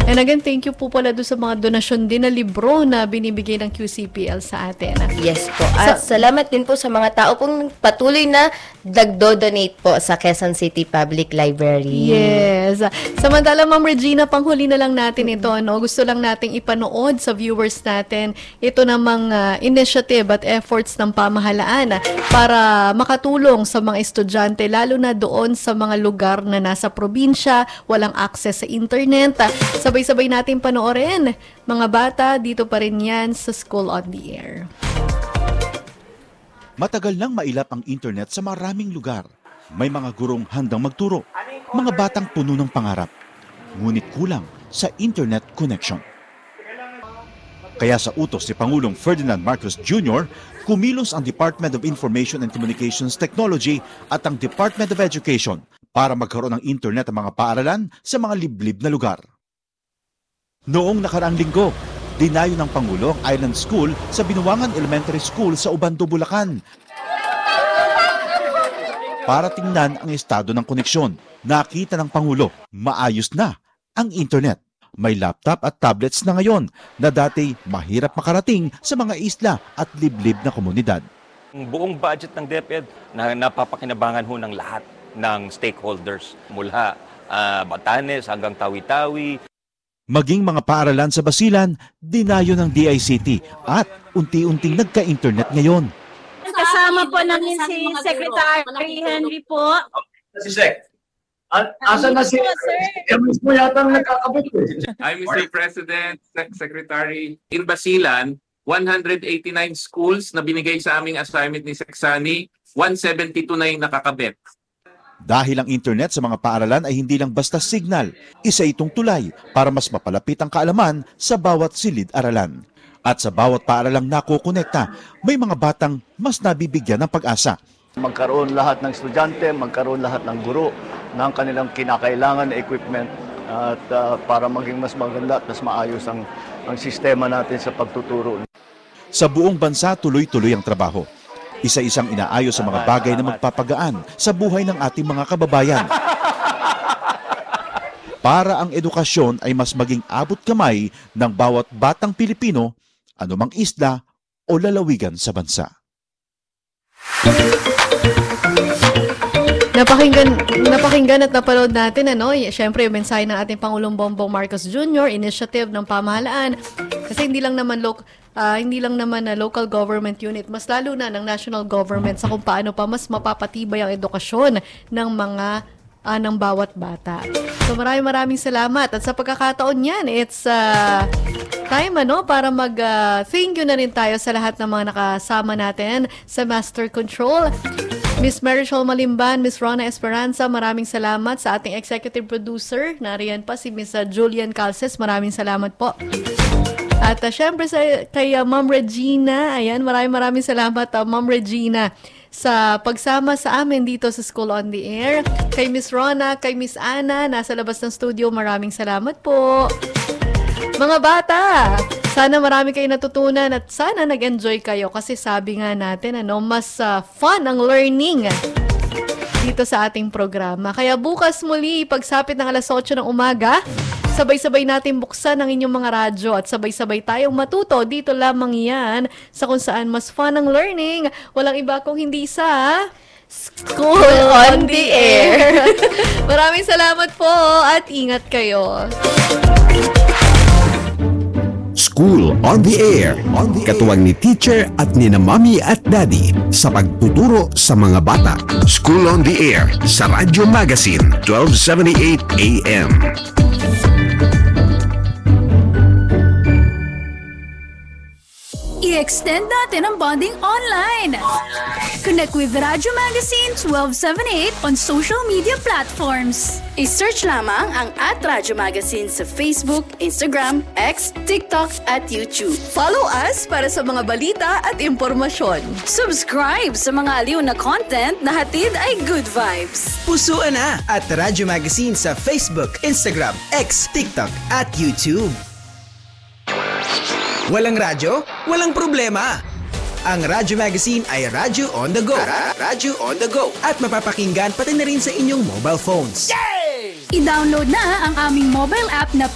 And again, thank you po pala doon sa mga donasyon din na libro na binibigay ng QCPL sa atin. Yes po. At salamat din po sa mga tao pong patuloy na nagdo-donate po sa Quezon City Public Library. Yes. Samantala, Ma'am Regina, panghuli na lang natin ito. No? Gusto lang nating ipanood sa viewers natin ito namang initiative at efforts ng pamahalaan para makatulong sa mga estudyante, lalo na doon sa mga lugar na nasa probinsya, walang access sa internet. Sabay-sabay natin panoorin. Mga bata, dito pa rin yan sa School on the Air. Matagal nang mailap ang internet sa maraming lugar. May mga gurong handang magturo, mga batang puno ng pangarap, ngunit kulang sa internet connection. Kaya sa utos ni Pangulong Ferdinand Marcos Jr., kumilos ang Department of Information and Communications Technology at ang Department of Education para magkaroon ng internet ang mga paaralan sa mga liblib na lugar. Noong nakaraang linggo, dinayo ng Pangulo ang Island School sa Binuangan Elementary School sa Ubando, Bulacan para tingnan ang estado ng koneksyon. Nakita ng Pangulo, maayos na ang internet. May laptop at tablets na ngayon na dati mahirap makarating sa mga isla at liblib na komunidad. Ang buong budget ng DepEd na napapakinabangan ho ng lahat ng stakeholders mula Batanes hanggang Tawi-Tawi. Maging mga paaralan sa Basilan, dinayo ng DICT at unti-unting nagka-internet ngayon. Kasama po namin si Secretary Henry po. Si Sec. Asa na si Emis mo yata nagkakabit eh. I'm Mr. President, Secretary. In Basilan, 189 schools na binigay sa aming assignment ni Seksani, 172 na yung nakakabit. Dahil ang internet sa mga paaralan ay hindi lang basta signal, isa itong tulay para mas mapalapit ang kaalaman sa bawat silid-aralan. At sa bawat paaralang nakukonekta, may mga batang mas nabibigyan ng pag-asa. Magkaroon lahat ng estudyante, magkaroon lahat ng guro ng kanilang kinakailangan na equipment at para maging mas maganda at mas maayos ang sistema natin sa pagtuturo. Sa buong bansa, tuloy-tuloy ang trabaho. Isa-isang inaayos sa mga bagay na magpapagaan sa buhay ng ating mga kababayan. Para ang edukasyon ay mas maging abot kamay ng bawat batang Pilipino, anumang isla o lalawigan sa bansa. Napakinggan at napanood natin, Siyempre, yung mensahe ng ating Pangulong Bongbong Marcos Jr., initiative ng pamahalaan. Kasi hindi lang naman na local government unit, mas lalo na ng national government sa kung paano pa mas mapapatibay ang edukasyon ng mga ng bawat bata. So maraming salamat. At sa pagkakataon yan, it's time para thank you na rin tayo sa lahat ng mga nakasama natin sa Master Control. Miss Marichol Malimban, Miss Rona Esperanza, maraming salamat. Sa ating executive producer, nariyan pa si Miss Julian Calces, maraming salamat po. At syempre kay Ma'am Regina, ayan, maraming salamat Ma'am Regina sa pagsama sa amin dito sa School on the Air. Kay Miss Rona, kay Miss Ana, nasa labas ng studio, maraming salamat po. Mga bata, sana marami kayo natutunan at sana nag-enjoy kayo kasi sabi nga natin, mas fun ang learning dito sa ating programa. Kaya bukas muli, pagsapit ng 8:00 ng umaga, sabay-sabay natin buksan ang inyong mga radyo at sabay-sabay tayong matuto. Dito lamang yan sa kung saan mas fun ang learning. Walang iba kung hindi sa School on the Air. Maraming salamat po at ingat kayo. School on the Air. Katuwang ni teacher at ni na mommy at daddy sa pagtuturo sa mga bata. School on the Air sa Radyo Magazine 1278 AM. I-extend natin ang bonding online. Connect with Radyo Magazine 1278 on social media platforms. I-search lamang ang @Radyo Magazine sa Facebook, Instagram, X, TikTok at YouTube. Follow us para sa mga balita at impormasyon. Subscribe sa mga aliw na content na hatid ay good vibes. Pusuan na @Radyo Magazine sa Facebook, Instagram, X, TikTok at YouTube. Walang radyo? Walang problema. Ang Radyo Magazine ay Radyo on the go. Radyo on the go. At mapapakinggan pati na rin sa inyong mobile phones. I-download na ang aming mobile app na